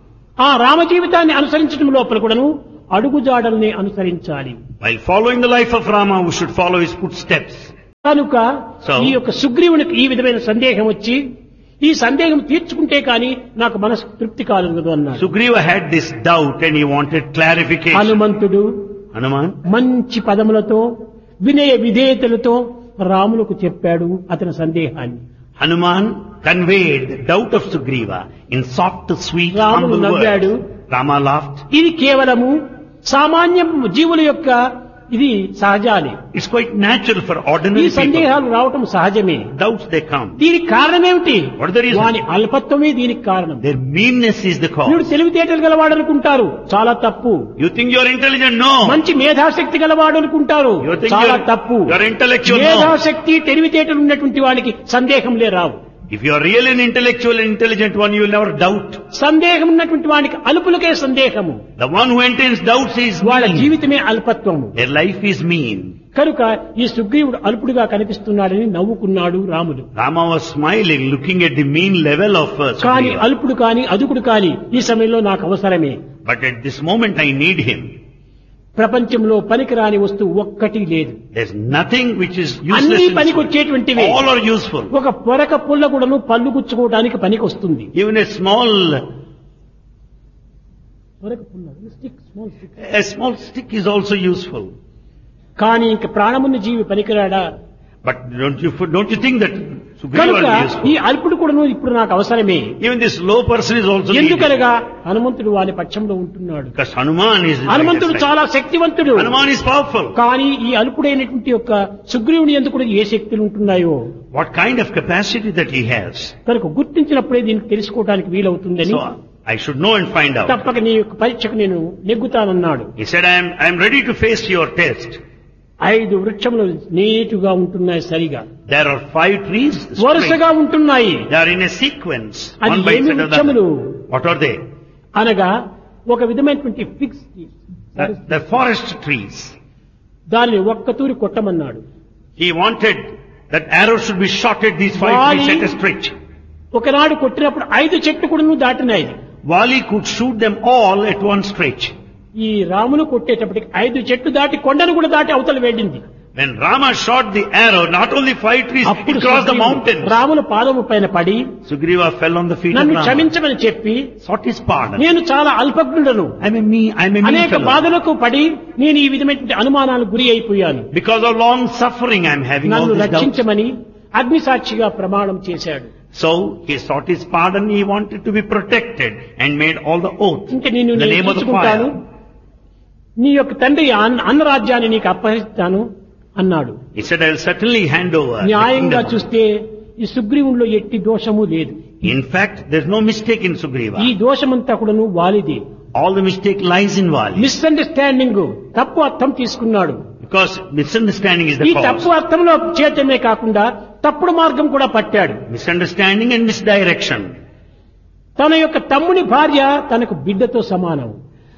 ఆ రామ జీవితాన్ని అనుసరించడం లోపల కూడాను అడుగుజాడల్ని అనుసరించాలి. While following the life of Rama, we should follow his footsteps. కనుక So, ఈ యొక్క సుగ్రీవునికి ఈ విధమైన సందేహం వచ్చి ఈ సందేహం తీర్చుకుంటే కానీ నాకు మనసు తృప్తి కాలేదు అన్నాడు. Sugriva had this doubt and he wanted clarification. హనుమంతుడు Hanuman, మంచి పదములతో వినయ విధేయతలతో రాములకు చెప్పాడు అతని సందేహాన్ని. Hanuman conveyed the doubt of Sugriva in soft, sweet, రాముడు humble నవ్వాడు. words. Rama laughed. ఇది కేవలము సామాన్య జీవుల యొక్క ఇది సహజాలే. It's quite natural for ఈ ordinary people. సందేహాలు రావటం సహజమే. Doubts they come. దీనికి కారణమేమిటి? What is the reason? వాని అల్పత్వమే దీనికి కారణం. Their meanness is the వీడు cause. తెలివితేటలు గలవాడు అనుకుంటారు, చాలా తప్పు. You think you're intelligent? No. మంచి మేధాశక్తి గలవాడు అనుకుంటారు, You think చాలా you're- తప్పు. you're intellectual? No. మేధాశక్తి తెలివితేటలు ఉన్నటువంటి వాడికి సందేహంలే రావు. If you are really an intellectual and intelligent one, you will never doubt. సందేహం ఉన్నటువంటి వాడికి అల్పులకే సందేహము. The one who entertains doubts is వాళ్ళ mean. జీవితమే అల్పత్వము. Their life is mean. కనుక ఈ సుగ్రీవుడు అల్పుడుగా కనిపిస్తున్నాడని నవ్వుకున్నాడు రాముడు. Rama was smiling, looking at the mean level of uh, కాని Sugriva. అల్పుడు కాని అదుకుడు కాని ఈ సమయంలో నాకు అవసరమే. But at this moment I need him. ప్రపంచంలో పనికిరాని వస్తువు ఒక్కటి లేదు. There's nothing which is అన్ని useless in this పనికి world. వచ్చేటువంటివి. All are useful. ఒక పొరక పుల్ల కూడాను పళ్ళు గుచ్చుకోవడానికి పనికి వస్తుంది. Even a small, పొరక పుల్ల, stick, small stick. a small stick is also useful. కానీ ఇంక ప్రాణమున్న జీవి పనికిరాడా? But don't you, don't you think that కనుక ఈ అల్పుడు కూడా ఇప్పుడు నాకు అవసరమే. Even this low person is also needed. ఎందుకనగా హనుమంతుడు వాని పక్షంలో ఉంటున్నాడు. Because Hanuman is హనుమంతుడు చాలా శక్తివంతుడు. Hanuman is powerful. కానీ ఈ అల్పుడైనటువంటి యొక్క సుగ్రీవుని ఎందుకు ఏ శక్తులు ఉంటున్నాయో, What kind of capacity that he has. కనుక గుర్తించినప్పుడే దీనికి తెలుసుకోవడానికి వీలవుతుందని So I should know and find out. తప్పక నీ యొక్క పరీక్షకు నేను నెగ్గుతానన్నాడు. He said, I am, I am ready to face your test. ఐదు వృక్షములు నీటుగా ఉంటున్నాయి సరిగా. There are five trees. వరుసగా ఉంటున్నాయి. They are in a sequence. అది One by ఏమి side of the వృక్షములు? other. What are they? అనగా ఒక విధమైనటువంటి fix The, the forest trees. దానిని ఒక్కతూరి కొట్టమన్నాడు. He wanted that arrow should be shot at these five Vali- trees at a stretch. ఒకనాడు కొట్టినప్పుడు ఐదు చెట్లు కూడా దాటినాయి. Vali could shoot them all at one stretch. ఈ రామును కొట్టేటప్పటికి ఐదు చెట్లు దాటి కొండను కూడా దాటి అవతల వెళ్ళింది. When Rama shot the arrow, not only five trees, it అప్పుడు crossed the సుగ్రీవుడు mountains. రాముల పాదము పైన పడి Sugriva fell on the feet of నన్ను Rama. క్షమించమని చెప్పి, Sought his pardon. నేను చాలా అల్పజ్ఞుడను, I'm a me, I'm a mean అనేక fellow. బాధలకు పడి నేను ఈ విధమైనటువంటి అనుమానాలకు గురి అయిపోయాను, Because of long suffering, I'm having all నన్ను these doubts. రక్షించమని అగ్నిసాక్షిగా ప్రమాణం చేశాడు. So he sought his pardon. He wanted to be protected and made all the oath ఇంకా నిన్ను in the నేను name of the తీసుకుంటాను, fire. నీ యొక్క తండ్రి అన్న అన్న రాజ్యాన్ని నీకు అప్పగిస్తాను అన్నాడు. He said, I'll certainly hand over the న్యాయంగా kingdom. చూస్తే ఈ సుగ్రీవుల్లో ఎట్టి దోషము లేదు. In fact, there's no mistake in Sugriva. ఈ దోషమంతా కూడాను వాలిదే. All the mistake lies in Vali. Misunderstanding, తప్పు అర్థం తీసుకున్నాడు. Because misunderstanding is ఈ the తప్పు cause. అర్థంలో చేయటమే కాకుండా తప్పుడు మార్గం కూడా పట్టాడు. Misunderstanding and misdirection. తన యొక్క తమ్ముని భార్య తనకు బిడ్డతో సమానం.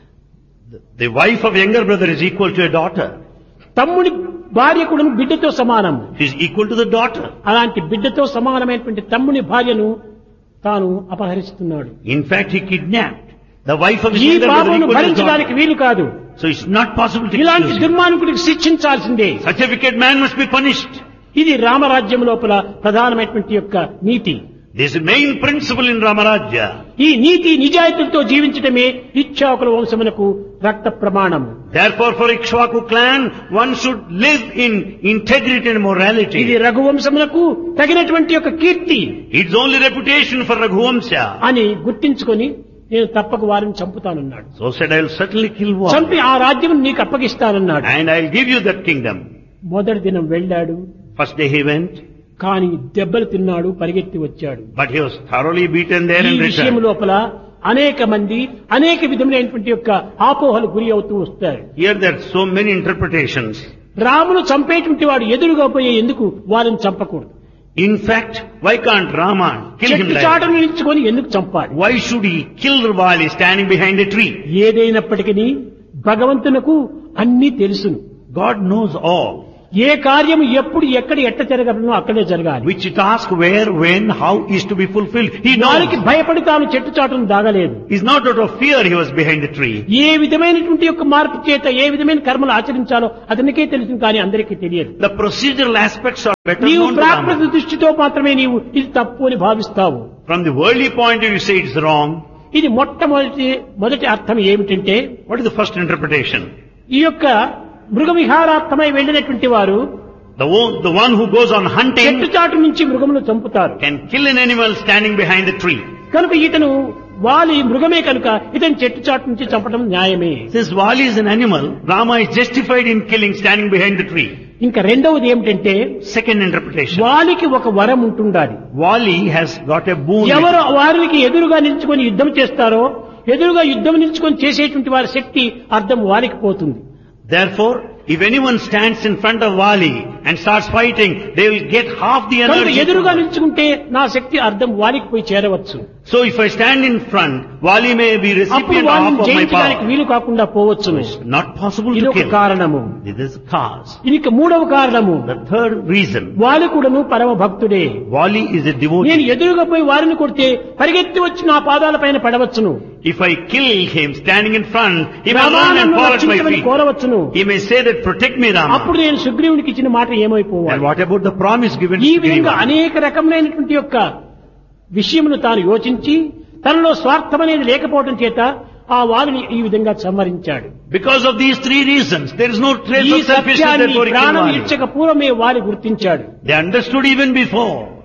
The wife of younger brother is equal to a daughter. తమ్ముని భార్య కూడా బిడ్డతో సమానం. She is equal to the daughter. అలాంటి బిడ్డతో సమానమైనటువంటి తమ్ముని భార్యను తాను అపహరిస్తున్నాడు. In fact, he kidnapped the wife of his ఈ younger brother పాపమును equal to his భరించడానికి daughter. వీలు కాదు. So it's not possible to ఇలాంటి excuse him. దుర్మార్గుడికి శిక్షించాల్సిందే. Such a wicked man must be punished. ఇది రామరాజ్యం లోపల ప్రధానమైనటువంటి యొక్క నీతి. This is the main principle in Ramarajya. ఈ నీతి నిజాయితీలతో జీవించటమే ఇక్ష్వాకుల వంశమునకు రక్త ప్రమాణం. Therefore, for Ikshvaku clan, one should live in integrity and ఇది morality. రఘువంశమునకు తగినటువంటి యొక్క కీర్తి It's only reputation for Raghuvamsha. అని గుర్తించుకొని నేను తప్పక వారిని చంపుతానన్నాడు. So said, I'll certainly kill one. చంపి ఆ రాజ్యం నీకు అప్పగిస్తానన్నాడు. And I'll give you that kingdom. మొదటి దినం వెళ్ళాడు, First day he went, కానీ దెబ్బలు తిన్నాడు, పరిగెత్తి వచ్చాడు. but he was thoroughly beaten there ఈ and విషయం returned. లోపల అనేక మంది అనేక విధములైనటువంటి యొక్క ఆపోహలు గురి అవుతూ వస్తారు. Here there are so many interpretations. రామును చంపేటువంటి వాడు ఎదురుగా పోయే ఎందుకు వారిని చంపకూడదు? In fact, why can't Rama kill him చెట్టు like చాటును నిలుచుకొని ఎందుకు చంపాలి? Why should he kill Vali standing behind a tree? ఏదైనప్పటికీ భగవంతునకు అన్నీ తెలుసును. God knows all. ఏ కార్యము ఎప్పుడు ఎక్కడ ఎట్ట జరగలనో అక్కడే జరగాలి. Which task, where, when, how is to be fulfilled. He దానికి knows. భయపడి తాను చెట్టు చాటును దాగలేదు. It's not out of fear he was behind the tree. ఏ విధమైనటువంటి యొక్క మార్పు చేత ఏ విధమైన కర్మలు ఆచరించాలో అతనికే తెలుసు, కానీ అందరికీ తెలియదు. The procedural aspects are better నీవు known to ప్రాకృత Rama. దృష్టితో మాత్రమే నీవు ఇది తప్పు అని భావిస్తావు. From the worldly point of view, you say it's wrong. ఇది మొట్టమొదటి మొదటి అర్థం ఏమిటంటే, What is the first interpretation? ఈ యొక్క మృగ విహారార్థమై వెళ్ళినటువంటి వారు The one, the one who goes on చెట్టు hunting చాటు నుంచి మృగమును చంపుతారు. can kill an animal standing behind the tree. కనుక ఇతను వాలి మృగమే కనుక ఇతను చెట్టు చాటు నుంచి చంపడం న్యాయమే. Since Vali is an animal, Rama is justified in killing standing behind the tree. ఇంకా రెండవది ఏమిటంటే, Second interpretation. వాలికి ఒక వరం ఉంటుండాలి. Vali has got a boon. ఎవరు వారికి ఎదురుగా నిలుచుకొని యుద్ధం చేస్తారో, ఎదురుగా యుద్ధం నిలుచుకొని చేసేటువంటి వారి శక్తి అర్థం వారికి పోతుంది. Therefore, if anyone stands in front of Vali and starts fighting, they will get half the కనుక energy. ఎదురుగా నిలుచుకుంటే నా శక్తి అర్థం వారికి పోయి చేరవచ్చు. So if I stand in front, Vali may be అప్పుడు recipient of వారిని half of my జయించడానికి power. వీలు కాకుండా పోవచ్చును. It's not possible ఇది to ఒక kill. కారణము. This is cause. ఇది ఇక మూడవ కారణము, The third reason, వాలి కూడాను పరమ భక్తుడే. Vali is a నేను devotee. ఎదురుగా పోయి వారిని కొడితే పరిగెత్తి వచ్చి నా పాదాల పైన పడవచ్చును. If I kill him standing in front, he may Rama, run and నన్ను fall at my రక్షించమని feet. కోరవచ్చును. He may say that, protect me, Rama. అప్పుడు నేను సుగ్రీవునికి ఇచ్చిన మాట And ఏమైపోవాలి? what about the promise given ఈ to విధంగా Sugriva? అనేక రకములైనటువంటి యొక్క విషయమును తాను యోచించి తనలో స్వార్థం అనేది లేకపోవడం చేత ఆ వారిని ఈ విధంగా సంహరించాడు. Because of these three reasons, there is no trace ఈ of selfishness, సత్యాన్ని therefore he killed ప్రాణం Vali. ఇచ్చక పూర్వమే వారి గుర్తించాడు. They understood even before.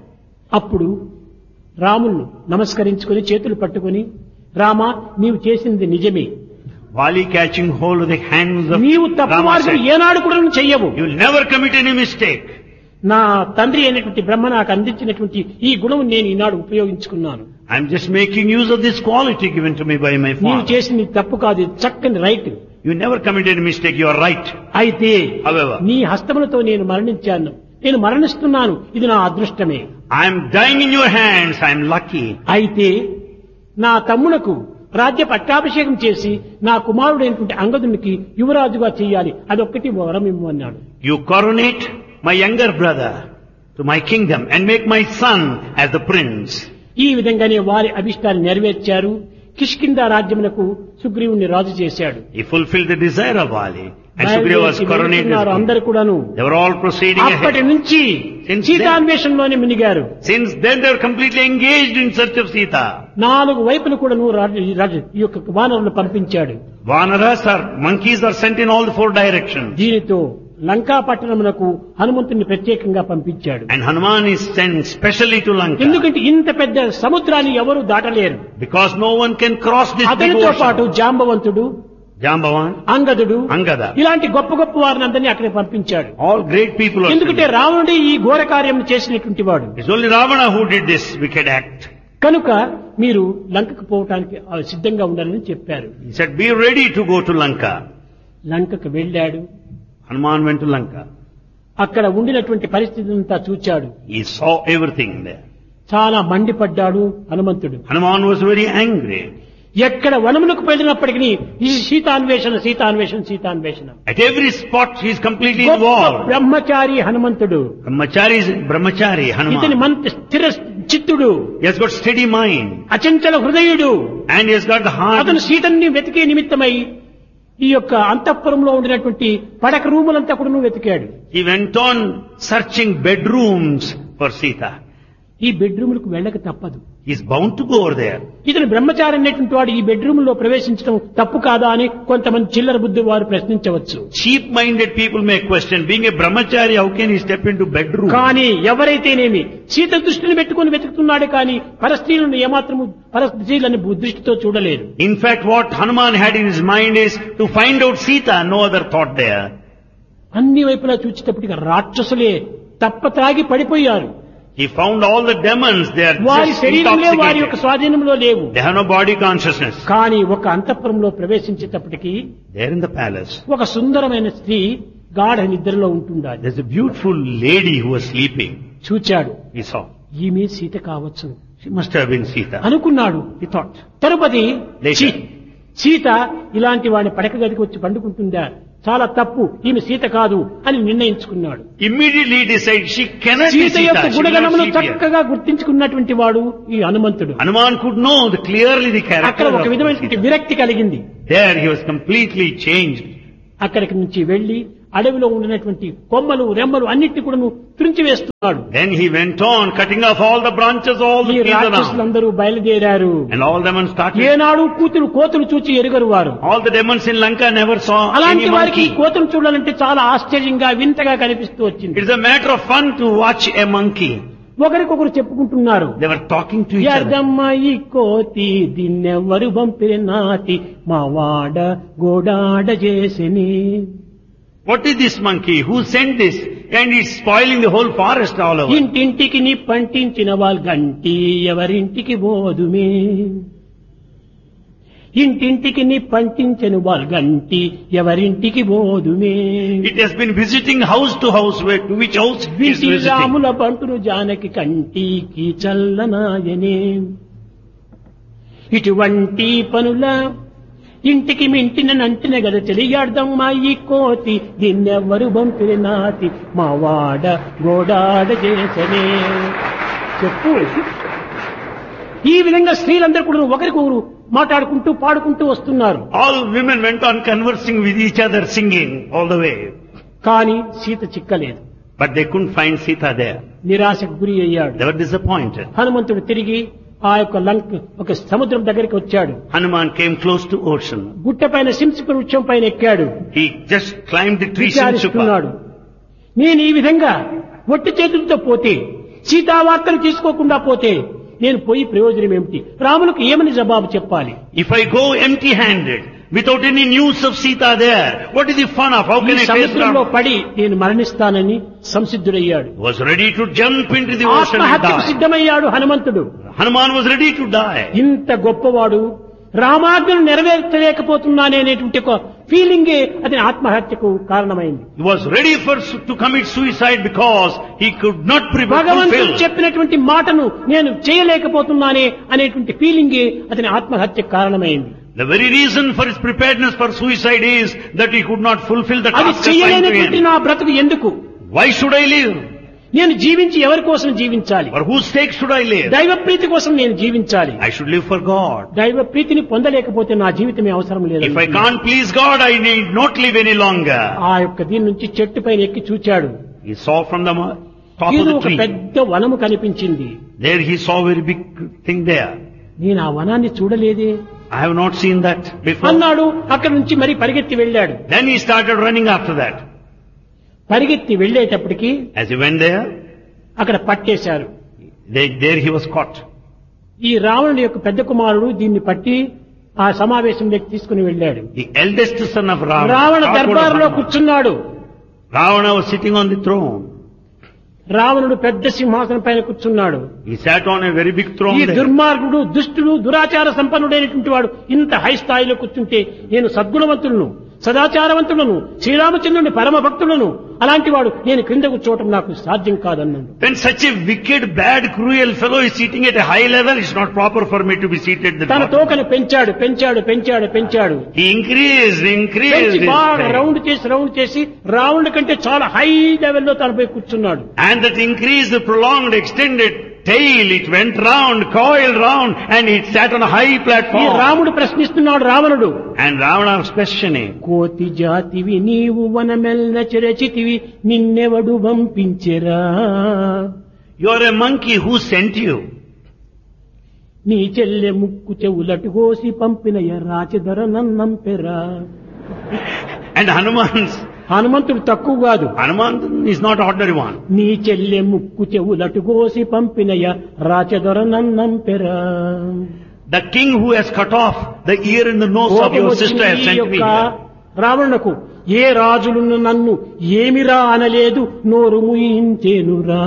అప్పుడు రాముణ్ణి నమస్కరించుకొని చేతులు పట్టుకొని, రామా నీవు చేసింది నిజమే, Vali catching hold of the hands of నీవు తప్పు Rama మార్గం said, ఏనాడు కూడా నువ్వు చెయ్యవు. you will never commit any mistake. నా తండ్రి అయినటువంటి బ్రహ్మ నాకు అందించినటువంటి ఈ గుణం నేను ఈనాడు ఉపయోగించుకున్నాను. I am just making use of this quality given to me by my నీవు father. చేసింది తప్పు కాదు, ఇది చక్కని right. You never commit any mistake, you are right. అయితే However, నీ హస్తములతో నేను మరణించాను, నేను మరణిస్తున్నాను, ఇది నా అదృష్టమే. I am dying in your hands, I am lucky. అయితే నా తమ్మునకు రాజ్య పట్టాభిషేకం చేసి నా కుమారుడైనటువంటి అంగదునికి యువరాజుగా చెయ్యాలి, అదొక్కటి వరం ఇమ్ము అన్నాడు. You coronate my younger brother to my kingdom and make my son as the prince. ఈ విధంగానే వారి అభిష్టాన్ని నెరవేర్చారు. కిష్కింద రాజ్యమునకు సుగ్రీవుని రాజు చేశాడు. He fulfilled the desire of Vali and Sugriva was coronated as king. అందరు కూడాను They were all proceeding అప్పటి ahead. నుంచి సీతాన్వేషణలోనే మునిగారు. Since then they were completely engaged in search of Sita. నాలుగు వైపులు కూడా ఈ యొక్క వానరులను పంపించాడు. Vanaras or monkeys are sent in all the four directions. దీనితో లంకా పట్టణమునకు హనుమంతుని ప్రత్యేకంగా పంపించాడు. And Hanuman is sent specially to Lanka. ఎందుకంటే ఇంత పెద్ద సముద్రాన్ని ఎవరు దాటలేరు. Because no one can cross this big అతనితో పాటు ocean. జాంబవంతుడు, Jambavan, అంగదుడు, Angada. ఇలాంటి గొప్ప గొప్ప వారిని అందరినీ అక్కడికి పంపించాడు. All great people are ఎందుకంటే sent. రావణుడే ఈ ఘోర కార్యం చేసినటువంటి వాడు. It's only Ravana who did this wicked act. కనుక మీరు లంకకు పోవటానికి సిద్ధంగా ఉండాలని చెప్పారు. He said, be ready to go to Lanka. లంకకు వెళ్ళాడు. Hanuman went to Lanka. అక్కడ ఉండినటువంటి పరిస్థితి అంతా చూచాడు. He saw everything there. చాలా మండిపడ్డాడు హనుమంతుడు. Hanuman was very angry. ఎక్కడ వనములకు వెళ్ళినప్పటికీ ఈ సీతాన్వేషణ సీతాన్వేషణ సీతాన్వేషణ. At every spot he is completely గొప్ప involved. బ్రహ్మచారి హనుమంతుడు. Brahmachari is Brahmachari, ఇతని Hanuman. మంత్రి స్థిర చిత్తుడు, He has got steady mind. అచంచల హృదయుడు. And he has got the heart. అతను సీతని వెతికే నిమిత్తమై ఈ యొక్క అంతఃపురంలో ఉండినటువంటి పడక రూములంతా కూడా వెతికాడు. He went on searching bedrooms for Sita. ఈ బెడ్రూములకు వెళ్ళక తప్పదు. He is bound to go over there. ఇతను బ్రహ్మచారి అనేటువంటి వాడు ఈ బెడ్రూమ్ లో ప్రవేశించడం తప్పు కాదా అని కొంతమంది చిల్లర బుద్ధి వారు ప్రశ్నించవచ్చు. Cheap-minded people may question, being a brahmachari, how can he step into bedroom? కానీ ఎవరైతేనేమి సీత దృష్టిని పెట్టుకుని వెతుకుతున్నాడే కానీ పరస్త్రీలను ఏమాత్రము పరస్త్రీలని దృష్టితో చూడలేదు. In fact, what Hanuman had in his mind is to find out Sita, no other thought there. అన్ని వైపులా చూచేటప్పటికి రాక్షసులే తప్ప త్రాగి పడిపోయారు. He found all the demons, they are వారి just శరీరంలో వారి యొక్క intoxicated. స్వాధీనంలో లేవు. They have no body consciousness. కానీ ఒక అంతఃపురంలో ప్రవేశించేటప్పటికి They are in the palace. ఒక సుందరమైన స్త్రీ గాఢ నిద్రలో ఉంటుండాలి. There's a beautiful lady who was sleeping. చూచాడు, He saw. ఈమె సీత కావచ్చు She must have been Sita. అనుకున్నాడు. He thought. Tirupati Later. See- Sita ఇలాంటి వాడిని పడక గదికి వచ్చి పండుకుంటుందా, చాలా తప్పు, ఈమె సీత కాదు అని నిర్ణయించుకున్నాడు. Immediately decided she cannot be Sita Sita. యొక్క She will not గుణగణమును sleep here. చక్కగా గుర్తించుకున్నటువంటి వాడు ఈ హనుమంతుడు. Hanuman could know the, clearly the character అక్కడ ఒక of విధమైనటువంటి Sita. విరక్తి కలిగింది. There he was completely changed. అక్కడికి నుంచి వెళ్లి అడవిలో ఉండినటువంటి కొమ్మలు రెమ్మలు అన్నిటిని కూడా త్రుంచివేస్తున్నాడు. Then he went on cutting off all the branches, all the ఈ trees around. రాక్షసులందరూ బయలుదేరారు. And all demons started. ఏనాడు కూతురు కోతులు చూచి ఎరుగరు వారు. All the demons in Lanka never saw any అలాంటి వారికి monkey. కోతులు చూడాలంటే చాలా ఆశ్చర్యంగా వింతగా కనిపిస్తూ వచ్చింది. It is a matter of fun to watch a monkey. ఒకరికొకరు చెప్పుకుంటున్నారు, They were talking to each other. ఎర్దమ్మ ఈ కోతి దీన్నెవ్వరు పంపిన నాటి మా వాడ గోడాడ చేసిని. What is this monkey? Who sent this? And it's spoiling the whole forest all over. ఇంటింటికి నీ పంటించిన వాళ్ళ గంటి ఎవరింటికి బోదుమే. ఇంటింటికి నీ పంటించను వాళ్ళ గంటి ఎవరింటికి బోదుమే. It has been visiting house to house, where to which house it is వింటి visiting. రాముల బంటును జానకి కంటికి చల్లనాయనే. ఇటువంటి పనుల ఇంటికి మింటిన నంటిన గద తెలియాడదమ్మా ఈ కోతి దీన్నెవ్వరు పంపిన నాటి మా వాడ గోడాడ చేసనే. చెప్పు. ఈ విధంగా స్త్రీలందరూ కూడా ఒకరికొకరు మాట్లాడుకుంటూ పాడుకుంటూ వస్తున్నారు. All women went on conversing with each other, singing all the way. కానీ Sita చిక్కలేదు. But they couldn't find Sita there. నిరాశకు గురి అయ్యాడు. They were disappointed. హనుమంతుడు తిరిగి ఆ యొక్క లంక ఒక సముద్రం దగ్గరికి వచ్చాడు. Hanuman came close to ocean. గుట్ట పైన సింసుక వృక్షం పైన ఎక్కాడు. He just climbed the tree విచారిస్తున్నాడు, Simsuka. నేను ఈ విధంగా ఒట్టి చేతులతో పోతే సీతావార్తను తీసుకోకుండా పోతే నేను పోయి ప్రయోజనం ఏమిటి? రాములకు ఏమని జవాబు చెప్పాలి? If I go empty-handed, without any news of Sita there, what is the fun of? How ఈ can I face సముద్రంలో Rama? పడి నేను మరణిస్తానని సంసిద్ధుడయ్యాడు. Was ready to jump into the ocean and ఆత్మహత్యకు die. సిద్ధమయ్యాడు హనుమంతుడు. Hanuman was ready to die. ఇంత గొప్పవాడు రామాజ్ఞను నెరవేర్చలేకపోతున్నానే అనేటువంటి ఒక ఫీలింగే అతని ఆత్మహత్యకు కారణమైంది. He was ready for to commit suicide because he could not pre- భగవంతుడు fulfill. చెప్పినటువంటి మాటను నేను చేయలేకపోతున్నానే అనేటువంటి ఫీలింగే అతని ఆత్మహత్యకు కారణమైంది. The very reason for his preparedness for suicide is that he could not fulfill the అది task assigned to చేయలేనటువంటి him. నా బ్రతుకు ఎందుకు? Why should I live? నేను జీవించి ఎవరి కోసం జీవించాలి? For whose sake should I live? దైవ ప్రీతి కోసం నేను జీవించాలి. I should live for God. దైవ ప్రీతిని పొందలేకపోతే నా జీవితమే అవసరం లేదు. If I can't please God, I need not live any longer. ఆ యొక్క దీని నుంచి చెట్టు పైన ఎక్కి చూచాడు. He saw from the mo- top of ఇది the ఒక tree. పెద్ద వనము కనిపించింది. There he saw a very big thing there. నేను ఆ వనాన్ని చూడలేదే I have not seen that before. అన్నాడు. అక్కడి నుంచి మరి పరిగెత్తి వెళ్ళాడు. Then he started running after that. పరిగెత్తి వెళ్ళేటప్పటికి As he went there, అక్కడ పట్టేశారు. they, there he was caught. ఈ రావణుడి యొక్క పెద్ద కుమారుడు దీన్ని పట్టి ఆ సమావేశంలోకి తీసుకుని వెళ్ళాడు. The eldest son of Ravana. Ravana Caught hold of దర్బారులో Hanuman. కూర్చున్నాడు. Ravana was sitting on the throne. రావణుడు పెద్ద సింహాసనం పైన కూర్చున్నాడు. He sat on a very big ఈ throne there. దుర్మార్గుడు దుష్టుడు దురాచార సంపన్నుడైనటువంటి వాడు ఇంత హై స్థాయిలో కూర్చుంటే నేను సద్గుణవంతులను సదాచారవంతులను శ్రీరామచంద్రుని పరమ భక్తులను అలాంటి వాడు నేను క్రింద కూర్చోవటం నాకు సాధ్యం కాదన్నాడు. When such a wicked, bad, cruel fellow is sitting at a high level, it's not proper for me to be seated at the తన bottom. తోకను పెంచాడు పెంచాడు పెంచాడు పెంచాడు He increased, increased పెంచి his బాగా strength. రౌండ్ చేసి రౌండ్ చేసి రావణుడి కంటే చాలా హై లెవెల్లో తన పోయి కూర్చున్నాడు. And that increased, the prolonged, extended tail, it went round, coiled round, and it sat on a high ఈ platform. రాముడు ప్రశ్నిస్తున్నాడు రావణుడు. And Ravana was questioning. కోతి జాతివి నీవు వనమెల్ల చెరచితివి నిన్నెవడు పంపించెరా? You are a monkey, who sent you? నీ చెల్లె ముక్కు చెవులటు కోసి పంపినయ రాచధర నన్నంపెరా. And Hanuman's, హనుమంతుడు తక్కువ కాదు. Hanuman is not ordinary one. నీ చెల్లె ముక్కు చెవులటు కోసి పంపినయ రాచధర నన్నంపెరా. The king who has cut off the ear and the nose of your sister has ఈ sent me యొక్క here. రావణునకు ఏ రాజులను నన్ను ఏమిరా అనలేదు నోరు ముయించేనురా.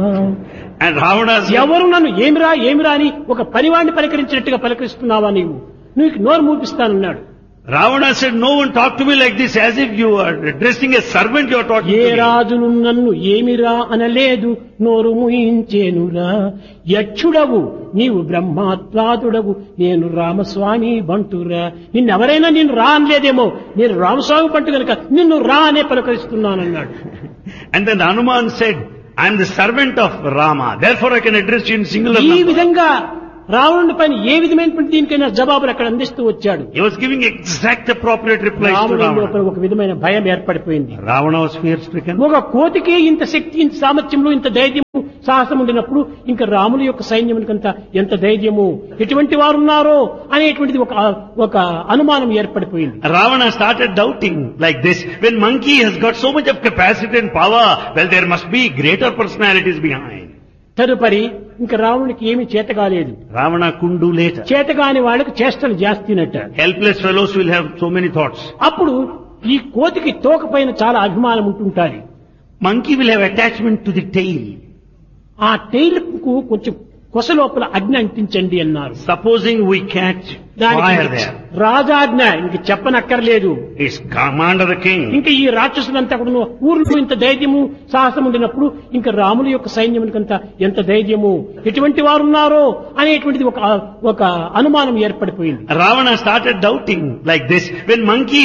And Ravana said, ఎవరు నన్ను ఏమిరా ఏమిరా అని ఒక పనివాడిని పలకరించినట్టుగా పలకరిస్తున్నావా నీవు? నీకు నోరు మూపిస్తానన్నాడు. Ravana said, no one talk to me like this, as if you are addressing a servant you are talking A to me. రాజును నన్ను ఏమిరా అనలేదు నోరు ముయించేనురా. యక్షుడవు నీవు బ్రహ్మాత్వాదుడవు నేను రామస్వామి బంటురా. నిన్నెవరైనా నిన్ను రా అనలేదేమో, నేను రామస్వామి బంటు కనుక నిన్ను రా అనే పలకరిస్తున్నానన్నాడు. And then Hanuman said, I am the servant of Rama, therefore I can address you in singular ఈ number. విధంగా రావణుడి పైన ఏ విధమైనటువంటి దీనికైనా జవాబులు అక్కడ అందిస్తూ వచ్చాడు. He was giving exact appropriate replies to రావణుడి లోపల Ravana. ఒక విధమైన భయం ఏర్పడిపోయింది. Ravana was fear stricken. ఒక కోతికే ఇంత శక్తి ఇంత సామర్థ్యంలో ఇంత ధైర్యము సాహసం ఉండినప్పుడు ఇంకా రాముని యొక్క సైన్యమునికంత ఎంత ధైర్యము ఎటువంటి వారు ఉన్నారో అనేటువంటిది ఒక ఒక అనుమానం ఏర్పడిపోయింది. Ravana started doubting like this. When monkey has got so much of capacity and power, well there must be greater personalities behind. తదుపరి ఇంకా రావణునికి ఏమీ చేత కాలేదు. Ravana couldn't do later. చేతగాని వాళ్ళకి చేష్టలు జాస్తినట్ట. Helpless fellows will have so many thoughts. అప్పుడు ఈ కోతికి తోక పైన చాలా అభిమానం ఉంటుంటాది. Monkey will have attachment to the tail. ఆ టైల్ కు కొంచెం కొస లోపల అగ్ని అంటించండి అన్నారు. Supposing we catch fire దానికి there. రాజాజ్ఞ ఇంక చెప్పనక్కర్లేదు. It's command of the king. ఇంకా ఈ రాక్షసులంతా కూడా ఊర్లో ఇంత ధైర్యము సాహసం ఉండినప్పుడు ఇంకా రాముని యొక్క సైన్యమునికంత ఎంత ధైర్యము ఎటువంటి వారు ఉన్నారో అనేటువంటిది ఒక ఒక అనుమానం ఏర్పడిపోయింది. Ravana started doubting like this. When monkey